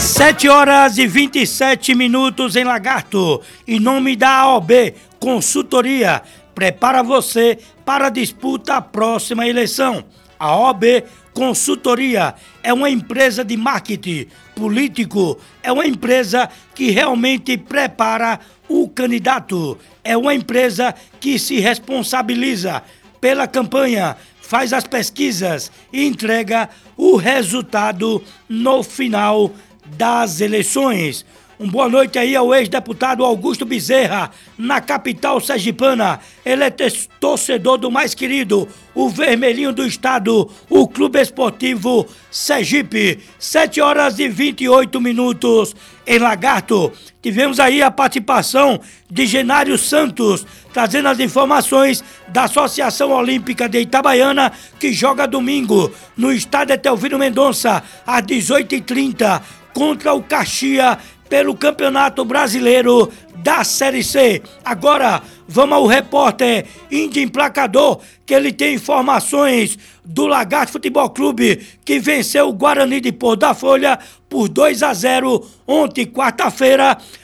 7h27 em Lagarto. Em nome da AOB Consultoria, prepara você para a disputa à próxima eleição. A AOB Consultoria é uma empresa de marketing político, é uma empresa que realmente prepara o candidato, é uma empresa que se responsabiliza pela campanha, faz as pesquisas e entrega o resultado no final das eleições. Boa noite aí ao ex-deputado Augusto Bezerra, na capital sergipana. Ele é torcedor do mais querido, o vermelhinho do estado, o Clube Esportivo Sergipe. 7h28 em Lagarto. Tivemos aí a participação de Genário Santos, trazendo as informações da Associação Olímpica de Itabaiana, que joga domingo no estádio Etelvino Mendonça, às 18h30, contra o Caxias, pelo Campeonato Brasileiro da Série C. Agora, vamos ao repórter Índio Emplacador, que ele tem informações do Lagarto Futebol Clube, que venceu o Guarani de Pôr da Folha por 2-0 ontem, quarta-feira,